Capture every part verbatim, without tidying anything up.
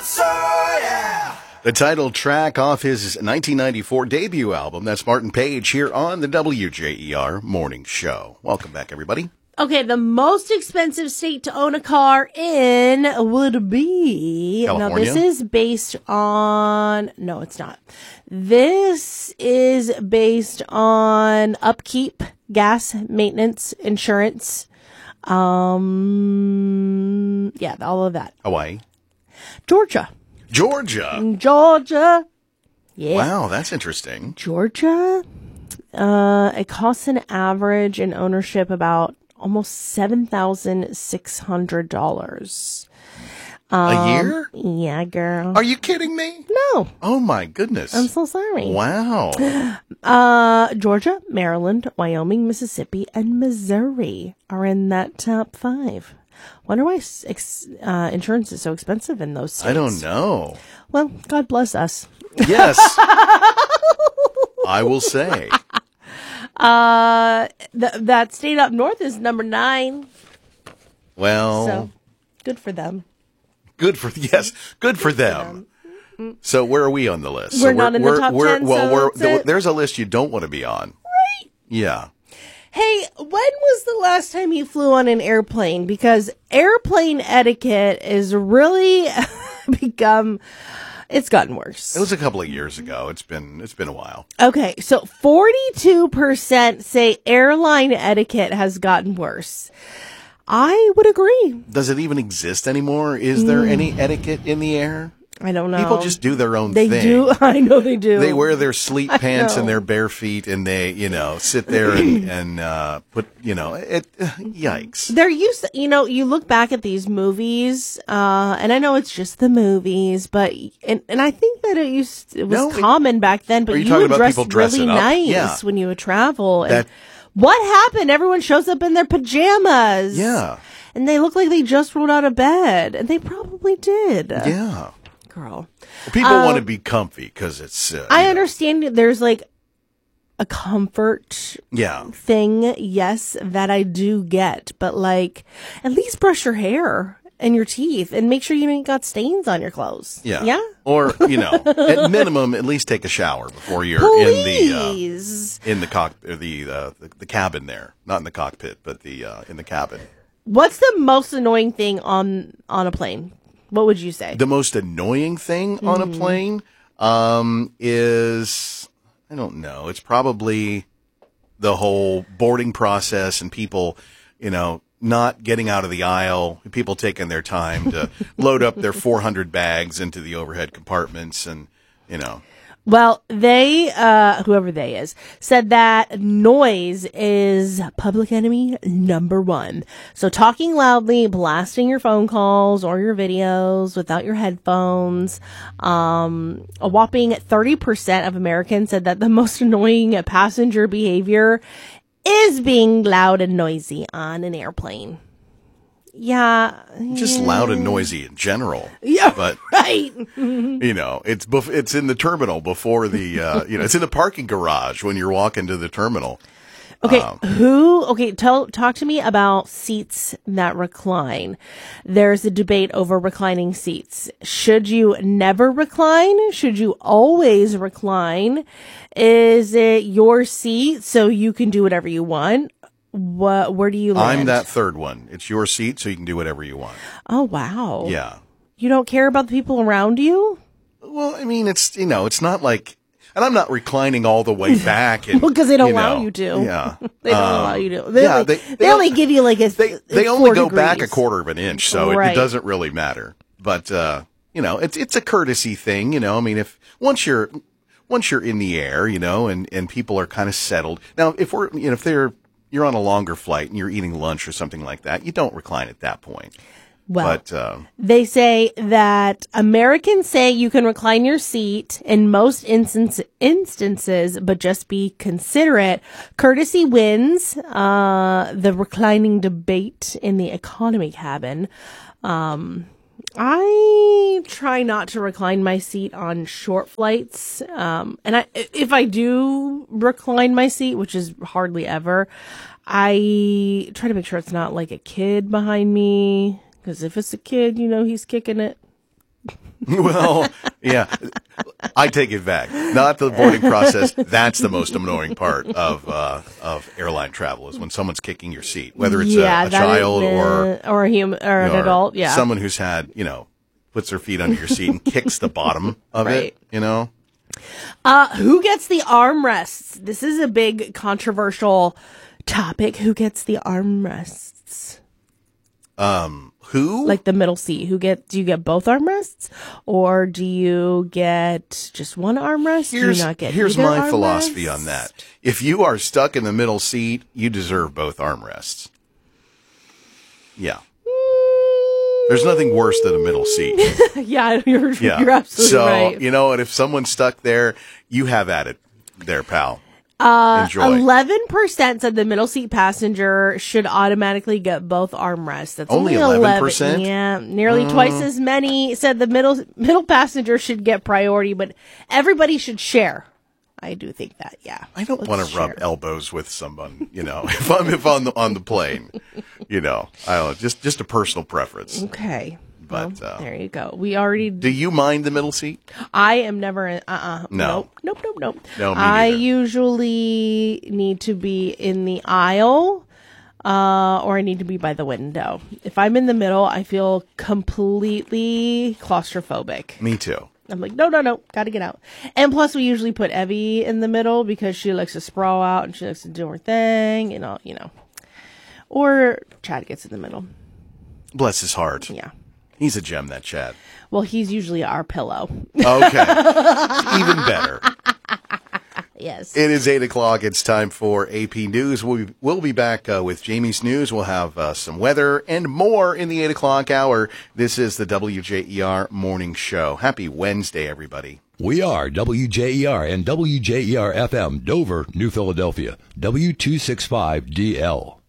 The title track off his nineteen ninety-four debut album. That's Martin Page here on the W J E R Morning Show. Welcome back, everybody. Okay, the most expensive state to own a car in would be... California? Now, this is based on... No, it's not. This is based on upkeep, gas, maintenance, insurance. Um, yeah, all of that. Hawaii. Georgia. Georgia. Georgia. Yeah. Wow, that's interesting. Georgia. Uh, it costs an average in ownership about almost seven thousand six hundred dollars. Um, A year? Yeah, girl. Are you kidding me? No. Oh, my goodness. I'm so sorry. Wow. Uh, Georgia, Maryland, Wyoming, Mississippi, and Missouri are in that top five. Wonder why ex- uh, insurance is so expensive in those states. I don't know. Well, God bless us. Yes. I will say. Uh, th- that state up north is number nine. Well, So, good for them. good for, yes, good for them. So where are we on the list? We're so not in the top ten, Well, so we're, that's it. there's a list you don't want to be on. Right. Yeah. Hey, when was the last time you flew on an airplane? Because airplane etiquette is really become, it's gotten worse. It was a couple of years ago. It's been it's been a while. Okay, so forty-two percent say airline etiquette has gotten worse. I would agree. Does it even exist anymore? Is there any etiquette in the air? I don't know. People just do their own They thing. do. I know they do. They wear their sleep pants know. and their bare feet, and they, you know, sit there and, and uh, put, you know, it. Uh, yikes! They're used to, you know, you look back at these movies, uh, and I know it's just the movies, but, and, and I think that it used, it was No, it- common back then, but Are you you, talking would about dress people really dressing up? nice Yeah. when you would travel. And That- what happened? Everyone shows up in their pajamas. Yeah. And they look like they just rolled out of bed, and they probably did. Yeah. Girl. People Uh, want to be comfy because it's. Uh, I you know, understand there's like a comfort Yeah. thing, yes, that I do get, but like at least brush your hair and your teeth and make sure you ain't got stains on your clothes. Yeah. Yeah? Or, you know, at minimum, at least take a shower before you're Please. in the uh, in the cock or the, uh, the the cabin there, not in the cockpit, but the uh, in the cabin. What's the most annoying thing on on a plane? What would you say? The most annoying thing on a plane um, is, I don't know, it's probably the whole boarding process and people, you know, not getting out of the aisle, people taking their time to load up their four hundred bags into the overhead compartments and, you know. Well, they, uh, whoever they is, said that noise is public enemy number one. So talking loudly, blasting your phone calls or your videos without your headphones. Um, a whopping thirty percent of Americans said that the most annoying passenger behavior is being loud and noisy on an airplane. Yeah. Just loud and noisy in general. Yeah. But, right. you know, it's bef- it's in the terminal before the, uh, you know, it's in the parking garage when you're walking to the terminal. Okay, Um, who, okay, tell, talk to me about seats that recline. There's a debate over reclining seats. Should you never recline? Should you always recline? Is it your seat so you can do whatever you want? What, where do you land? I'm that third one. It's your seat, so you can do whatever you want. Oh, wow. Yeah. You don't care about the people around you? Well, I mean, it's, you know, it's not like, and I'm not reclining all the way back. And, Well, because they don't you allow know, you to. Yeah. They don't Um, allow you to. They yeah, only, they- they, they only don't- give you like a, They, they four only go back a degrees. quarter of an inch, so it, Right. it doesn't really matter. But, uh, you know, it's, it's a courtesy thing, you know, I mean, if, once you're, once you're in the air, you know, and, and people are kind of settled. Now, if we're, you know, if they're, you're on a longer flight and you're eating lunch or something like that, you don't recline at that point. Well, But, uh, they say that Americans say you can recline your seat in most instance, instances, but just be considerate. Courtesy wins uh, the reclining debate in the economy cabin. Um, I try not to recline my seat on short flights. Um, and I, if I do recline my seat, which is hardly ever, I try to make sure it's not like a kid behind me. Because if it's a kid, you know, he's kicking it. Well, yeah, I take it back. Not the boarding process. That's the most annoying part of uh, of airline travel is when someone's kicking your seat, whether it's yeah, a, a child is, or or a human or an or adult. Yeah, someone who's had you know puts their feet under your seat and kicks the bottom of right. it. You know, uh, who gets the armrests? This is a big controversial topic. Who gets the armrests? Um, who? Like the middle seat. Who get? Do you get both armrests, or do you get just one armrest? Here's, do you not get here's either my armrest? philosophy on that. If you are stuck in the middle seat, you deserve both armrests. Yeah. There's nothing worse than a middle seat. yeah, you're, Yeah. you're absolutely so, right. you know, and if someone's stuck there, you have at it there, pal. Uh, Enjoy. eleven percent said the middle seat passenger should automatically get both armrests. That's Only only eleven percent? Yeah, nearly Mm. twice as many said the middle middle passenger should get priority, but everybody should share. I do think that, yeah. I don't Let's want to rub share. elbows with someone, you know, if I'm if on the on the plane, you know, I don't know, just just a personal preference. Okay. But well, uh, there you go. We already. do you mind the middle seat? I am never in. Uh. Uh No. Nope. Nope. Nope. Nope. No, me I neither. usually need to be in the aisle, uh, or I need to be by the window. If I'm in the middle, I feel completely claustrophobic. Me too. I'm like, no, no, no, gotta get out. And plus, we usually put Evie in the middle because she likes to sprawl out and she likes to do her thing, and all, you know. Or Chad gets in the middle. Bless his heart. Yeah. He's a gem, that Chad. Well, he's usually our pillow. Okay. Even better. Yes. It is eight o'clock. It's time for A P News. We'll be, we'll be back uh, with Jamie's News. We'll have uh, some weather and more in the eight o'clock hour. This is the W J E R Morning Show. Happy Wednesday, everybody. We are W J E R and W J E R F M, Dover, New Philadelphia, W two sixty-five D L.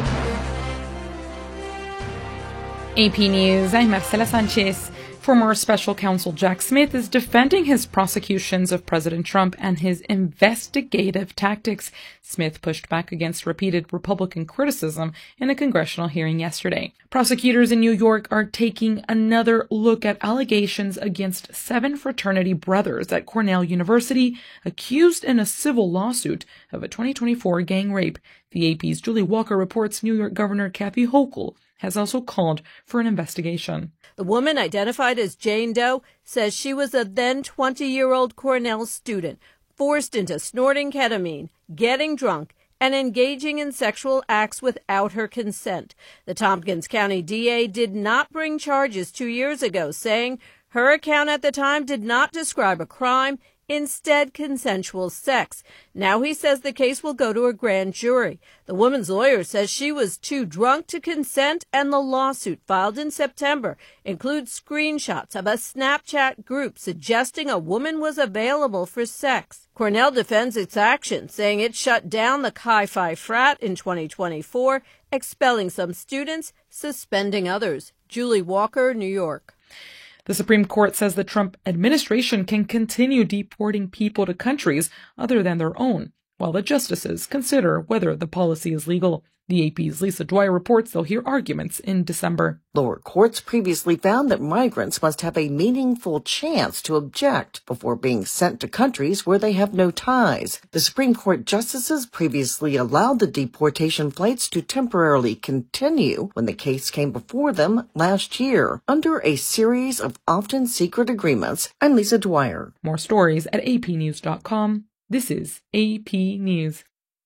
A P News, I'm Marcela Sanchez. Former special counsel Jack Smith is defending his prosecutions of President Trump and his investigative tactics. Smith pushed back against repeated Republican criticism in a congressional hearing yesterday. Prosecutors in New York are taking another look at allegations against seven fraternity brothers at Cornell University, accused in a civil lawsuit of a twenty twenty-four gang rape. The A P's Julie Walker reports New York Governor Kathy Hochul has also called for an investigation. The woman, identified as Jane Doe, says she was a then twenty-year-old Cornell student, forced into snorting ketamine, getting drunk, and engaging in sexual acts without her consent. The Tompkins County D A did not bring charges two years ago, saying her account at the time did not describe a crime, instead consensual sex. Now he says the case will go to a grand jury. The woman's lawyer says she was too drunk to consent, and the lawsuit filed in September includes screenshots of a Snapchat group suggesting a woman was available for sex. Cornell defends its action, saying it shut down the Chi Phi frat in twenty twenty-four, expelling some students, suspending others. Julie Walker, New York. The Supreme Court says the Trump administration can continue deporting people to countries other than their own, while the justices consider whether the policy is legal. The A P's Lisa Dwyer reports they'll hear arguments in December. Lower courts previously found that migrants must have a meaningful chance to object before being sent to countries where they have no ties. The Supreme Court justices previously allowed the deportation flights to temporarily continue when the case came before them last year, under a series of often secret agreements. I'm Lisa Dwyer. More stories at A P news dot com. This is A P News.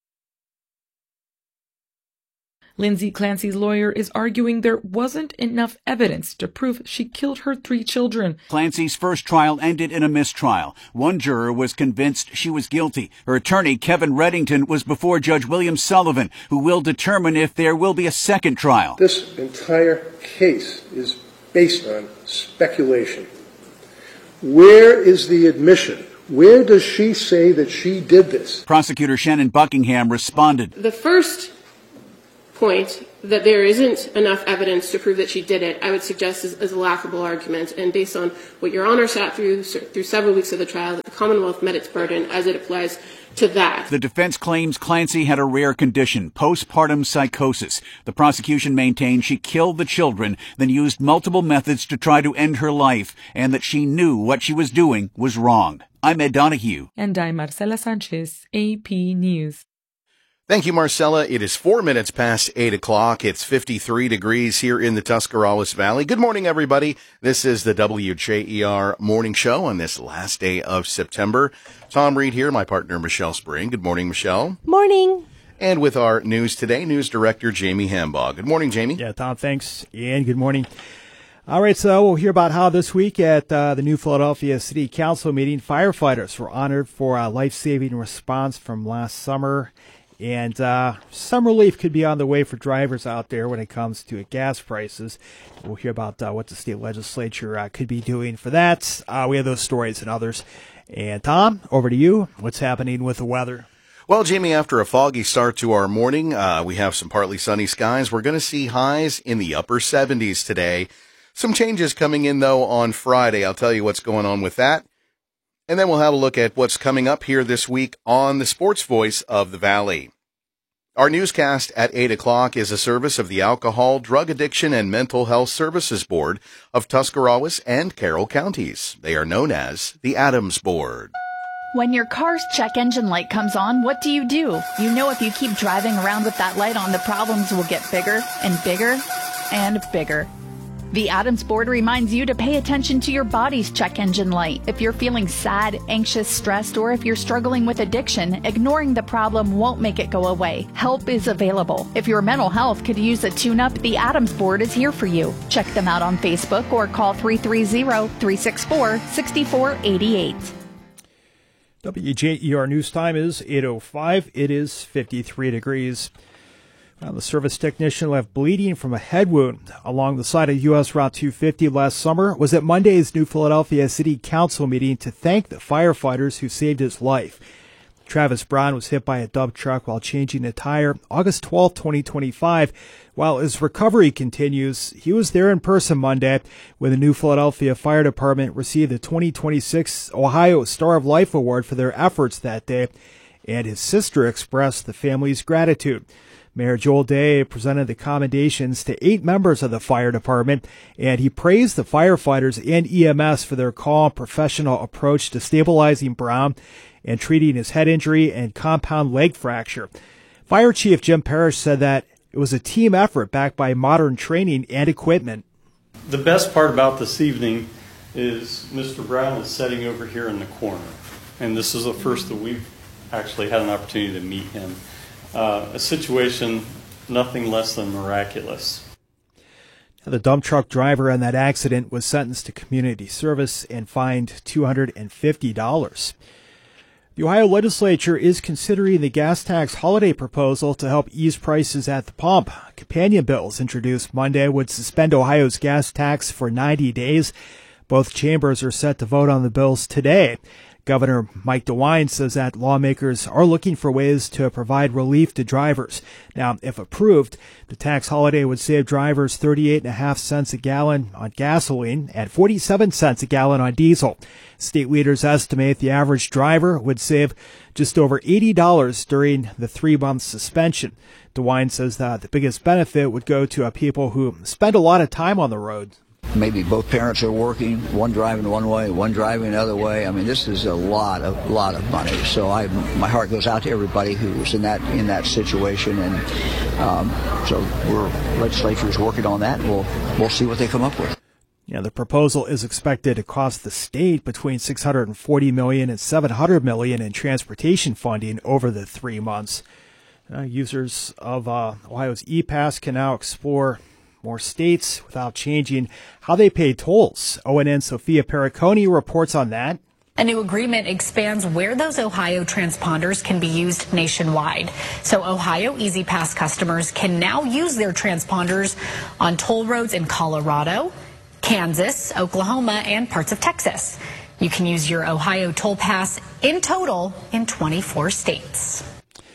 Lindsay Clancy's lawyer is arguing there wasn't enough evidence to prove she killed her three children. Clancy's first trial ended in a mistrial. One juror was convinced she was guilty. Her attorney, Kevin Reddington, was before Judge William Sullivan, who will determine if there will be a second trial. This entire case is based on speculation. Where is the admission? Where does she say that she did this? Prosecutor Shannon Buckingham responded. The first point that there isn't enough evidence to prove that she did it, I would suggest is, is a laughable argument. And based on what Your Honor sat through through several weeks of the trial, that the Commonwealth met its burden as it applies to that. The defense claims Clancy had a rare condition, postpartum psychosis. The prosecution maintained she killed the children, then used multiple methods to try to end her life, and that she knew what she was doing was wrong. I'm Ed Donahue. And I'm Marcela Sanchez, A P News. Thank you, Marcella. It is four minutes past eight o'clock. It's fifty-three degrees here in the Tuscarawas Valley. Good morning, everybody. This is the W J E R Morning Show on this last day of September. Tom Reed here, my partner, Michelle Spring. Good morning, Michelle. Morning. And with our news today, news director Jamie Hambaugh. Good morning, Jamie. Yeah, Tom, thanks. And good morning. All right, so we'll hear about how this week at uh, the New Philadelphia City Council meeting, firefighters were honored for a life-saving response from last summer. And uh, some relief could be on the way for drivers out there when it comes to gas prices. We'll hear about uh, what the state legislature uh, could be doing for that. Uh, we have those stories and others. And Tom, over to you. What's happening with the weather? Well, Jamie, after a foggy start to our morning, uh, we have some partly sunny skies. We're going to see highs in the upper seventies today. Some changes coming in, though, on Friday. I'll tell you what's going on with that. And then we'll have a look at what's coming up here this week on the Sports Voice of the Valley. Our newscast at eight o'clock is a service of the Alcohol, Drug Addiction, and Mental Health Services Board of Tuscarawas and Carroll counties. They are known as the Adams Board. When your car's check engine light comes on, what do you do? You know if you keep driving around with that light on, the problems will get bigger and bigger and bigger. The Adams Board reminds you to pay attention to your body's check engine light. If you're feeling sad, anxious, stressed, or if you're struggling with addiction, ignoring the problem won't make it go away. Help is available. If your mental health could use a tune-up, the Adams Board is here for you. Check them out on Facebook or call three three zero, three six four, six four eight eight. W J E R News Time is eight oh five. It is fifty-three degrees. Well, the service technician left bleeding from a head wound along the side of U S Route two fifty last summer was at Monday's New Philadelphia City Council meeting to thank the firefighters who saved his life. Travis Brown was hit by a dump truck while changing a tire August twelfth, twenty twenty-five. While his recovery continues, he was there in person Monday when the New Philadelphia Fire Department received the twenty twenty-six Ohio Star of Life Award for their efforts that day, and his sister expressed the family's gratitude. Mayor Joel Day presented the commendations to eight members of the fire department, and he praised the firefighters and E M S for their calm, professional approach to stabilizing Brown and treating his head injury and compound leg fracture. Fire Chief Jim Parrish said that it was a team effort backed by modern training and equipment. The best part about this evening is Mister Brown is sitting over here in the corner, and this is the first that we've actually had an opportunity to meet him. Uh, a situation nothing less than miraculous. The dump truck driver in that accident was sentenced to community service and fined two hundred fifty dollars. The Ohio legislature is considering the gas tax holiday proposal to help ease prices at the pump. Companion bills introduced Monday would suspend Ohio's gas tax for ninety days. Both chambers are set to vote on the bills today. Governor Mike DeWine says that lawmakers are looking for ways to provide relief to drivers. Now, if approved, the tax holiday would save drivers thirty-eight and a half cents a gallon on gasoline and forty-seven cents a gallon on diesel. State leaders estimate the average driver would save just over eighty dollars during the three-month suspension. DeWine says that the biggest benefit would go to people who spend a lot of time on the road. Maybe both parents are working, one driving one way, one driving the other way. I mean, this is a lot of lot of money. So I, my heart goes out to everybody who's in that in that situation, and um, so we're legislature is working on that. And we'll we'll see what they come up with. Yeah, the proposal is expected to cost the state between six hundred forty million dollars and seven hundred million dollars in transportation funding over the three months. Uh, users of uh, Ohio's E-Pass can now explore more states without changing how they pay tolls. O N N Sophia Periconi reports on that. A new agreement expands where those Ohio transponders can be used nationwide. So Ohio Easy Pass customers can now use their transponders on toll roads in Colorado, Kansas, Oklahoma, and parts of Texas. You can use your Ohio Toll Pass in total in twenty-four states.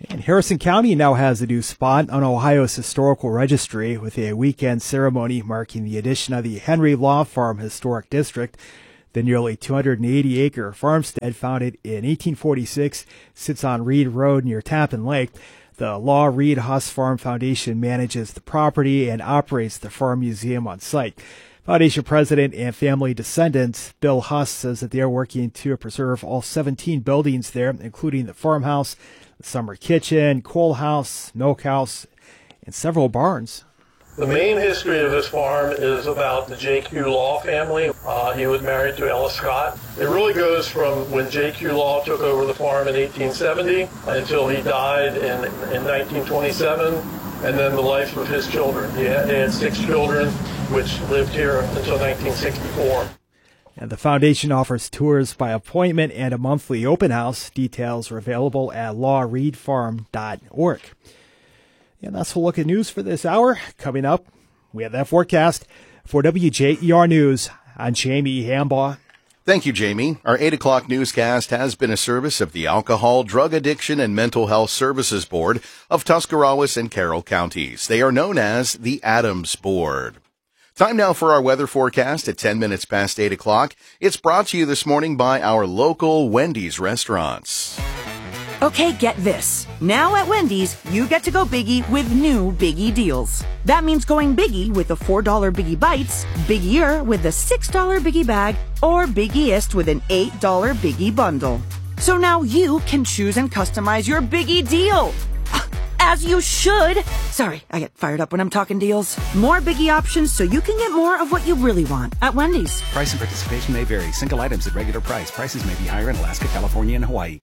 And Harrison County now has a new spot on Ohio's historical registry with a weekend ceremony marking the addition of the Henry Law Farm Historic District. The nearly two hundred eighty acre farmstead, founded in eighteen forty-six, sits on Reed Road near Tappan Lake. The Law Reed Huss Farm Foundation manages the property and operates the farm museum on site. Foundation president and family descendant Bill Huss says that they are working to preserve all seventeen buildings there, including the farmhouse, the summer kitchen, coal house, milk house, and several barns. The main history of this farm is about the J Q Law family. Uh, he was married to Ella Scott. It really goes from when J Q Law took over the farm in eighteen seventy until he died in, in nineteen twenty-seven, and then the life of his children. He had, he had six children, which lived here until nineteen sixty-four. And the foundation offers tours by appointment and a monthly open house. Details are available at law reed farm dot org. And that's a look at news for this hour. Coming up, we have that forecast. For W J E R News, I'm Jamie Hambaugh. Thank you, Jamie. Our eight o'clock newscast has been a service of the Alcohol, Drug Addiction, and Mental Health Services Board of Tuscarawas and Carroll counties. They are known as the Adams Board. Time now for our weather forecast at ten minutes past eight o'clock. It's brought to you this morning by our local Wendy's restaurants. Okay, get this. Now at Wendy's, you get to go biggie with new Biggie deals. That means going biggie with the four dollar Biggie Bites, biggier with the six dollar Biggie Bag, or biggiest with an eight dollar Biggie Bundle. So now you can choose and customize your Biggie deal. As you should. Sorry, I get fired up when I'm talking deals. More Biggie options so you can get more of what you really want at Wendy's. Price and participation may vary. Single items at regular price. Prices may be higher in Alaska, California, and Hawaii.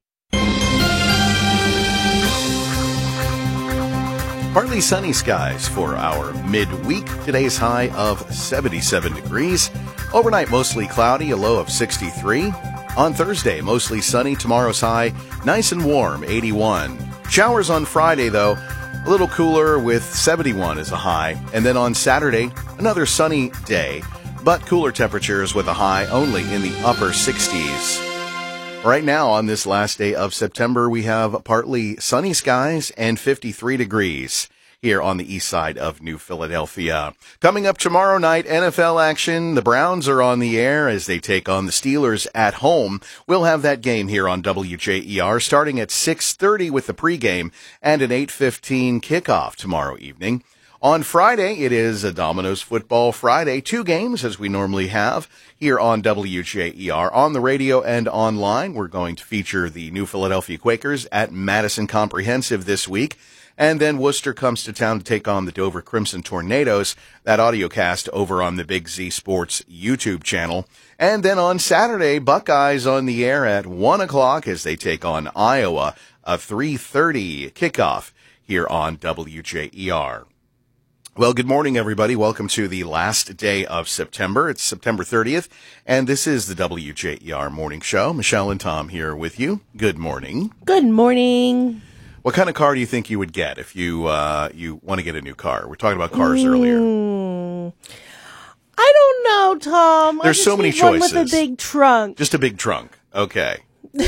Partly sunny skies for our midweek. Today's high of seventy-seven degrees. Overnight, mostly cloudy, a low of sixty-three. On Thursday, mostly sunny. Tomorrow's high, nice and warm, eighty-one. Showers on Friday, though, a little cooler with seventy-one as a high. And then on Saturday, another sunny day, but cooler temperatures with a high only in the upper sixties. Right now, on this last day of September, we have partly sunny skies and fifty-three degrees here on the east side of New Philadelphia. Coming up tomorrow night, N F L action. The Browns are on the air as they take on the Steelers at home. We'll have that game here on W J E R starting at six thirty with the pregame and an eight fifteen kickoff tomorrow evening. On Friday, it is a Domino's Football Friday. Two games, as we normally have, here on W J E R. On the radio and online, we're going to feature the New Philadelphia Quakers at Madison Comprehensive this week. And then Worcester comes to town to take on the Dover Crimson Tornadoes. That audio cast over on the Big Z Sports YouTube channel. And then on Saturday, Buckeyes on the air at one o'clock as they take on Iowa. A three thirty kickoff here on W J E R. Well, good morning, everybody. Welcome to the last day of September. It's September thirtieth, and this is the W J E R Morning Show. Michelle and Tom here with you. Good morning. Good morning. What kind of car do you think you would get if you uh, you want to get a new car? We're talking about cars mm, earlier. I don't know, Tom. There's I just so many need choices. One with a big trunk. Just a big trunk. Okay.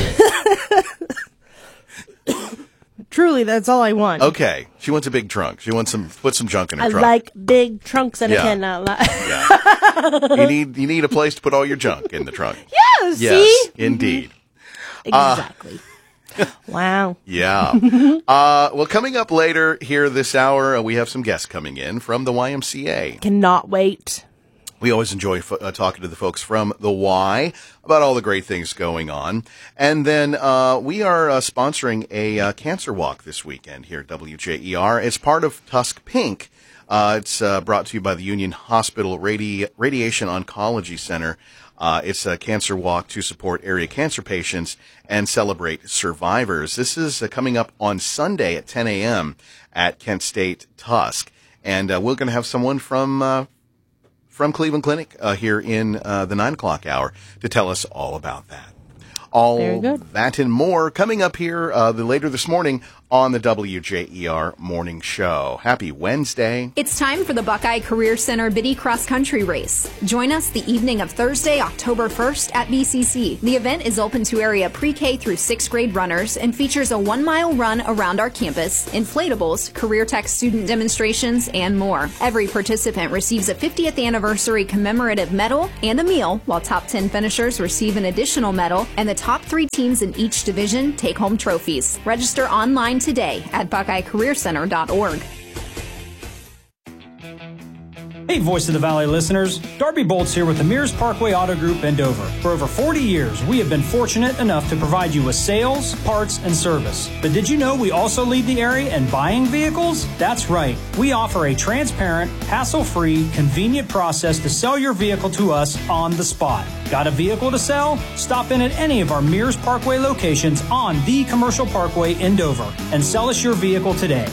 Truly, that's all I want. Okay. She wants a big trunk. She wants some, put some junk in her I trunk. I like big trunks and yeah. I cannot lie. Yeah. You need, you need a place to put all your junk in the trunk. Yes, yes, see? indeed. Exactly. Uh, wow. Yeah. uh, well, coming up later here this hour, uh, we have some guests coming in from the Y M C A. Cannot wait. We always enjoy f- uh, talking to the folks from the Y about all the great things going on. And then uh, we are uh, sponsoring a uh, cancer walk this weekend here at W J E R. It's part of Tusk Pink. Uh, it's uh, brought to you by the Union Hospital Radi- Radiation Oncology Center. Uh, it's a cancer walk to support area cancer patients and celebrate survivors. This is uh, coming up on Sunday at ten a.m. at Kent State Tusk. And uh, we're going to have someone from... Uh, from Cleveland Clinic uh, here in uh, the nine o'clock hour to tell us all about that. All Very good. that and more coming up here uh, the later this morning on the W J E R Morning Show. Happy Wednesday. It's time for the Buckeye Career Center Biddy Cross Country Race. Join us the evening of Thursday, October first at B C C. The event is open to area pre-K through sixth grade runners and features a one-mile run around our campus, inflatables, career tech student demonstrations, and more. Every participant receives a fiftieth anniversary commemorative medal and a meal, while top ten finishers receive an additional medal, and the top three teams in each division take home trophies. Register online today at buckeye career center dot org. Hey, Voice of the Valley listeners. Darby Bolts here with the Mears Parkway Auto Group in Dover. For over forty years, we have been fortunate enough to provide you with sales, parts, and service. But did you know we also lead the area in buying vehicles? That's right. We offer a transparent, hassle-free, convenient process to sell your vehicle to us on the spot. Got a vehicle to sell? Stop in at any of our Mears Parkway locations on the Commercial Parkway in Dover and sell us your vehicle today.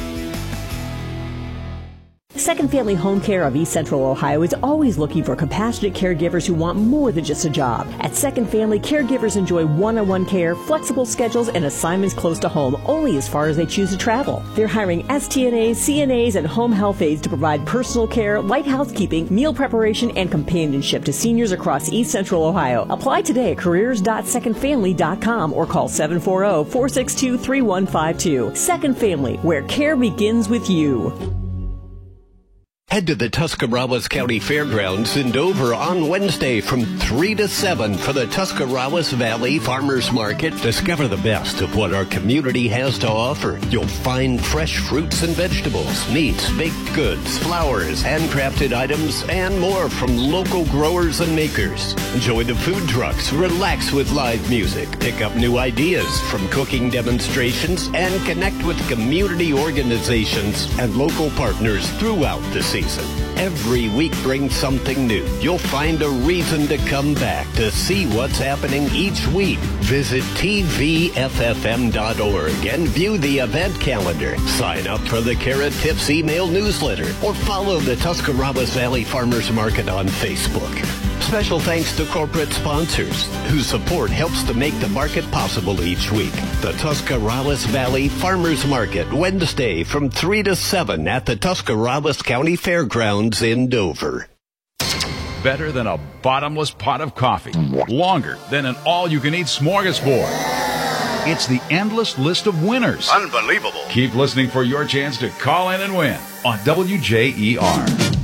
Second Family Home Care of East Central Ohio is always looking for compassionate caregivers who want more than just a job. At Second Family, caregivers enjoy one-on-one care, flexible schedules, and assignments close to home only as far as they choose to travel. They're hiring S T N As, C N As, and home health aides to provide personal care, light housekeeping, meal preparation, and companionship to seniors across East Central Ohio. Apply today at careers dot second family dot com or call seven four zero, four six two, three one five two. Second Family, where care begins with you. Head to the Tuscarawas County Fairgrounds in Dover on Wednesday from three to seven for the Tuscarawas Valley Farmers Market. Discover the best of what our community has to offer. You'll find fresh fruits and vegetables, meats, baked goods, flowers, handcrafted items, and more from local growers and makers. Enjoy the food trucks, relax with live music, pick up new ideas from cooking demonstrations, and connect with community organizations and local partners throughout the season. Every week brings something new. You'll find a reason to come back to see what's happening each week. Visit T V F F M dot org and view the event calendar. Sign up for the Carrot Tips email newsletter or follow the Tuscarawas Valley Farmers Market on Facebook. Special thanks to corporate sponsors whose support helps to make the market possible each week. The Tuscarawas Valley Farmers Market, Wednesday from three to seven at the Tuscarawas County Fairgrounds in Dover. Better than a bottomless pot of coffee. Longer than an all-you-can-eat smorgasbord. It's the endless list of winners. Unbelievable. Keep listening for your chance to call in and win on W J E R.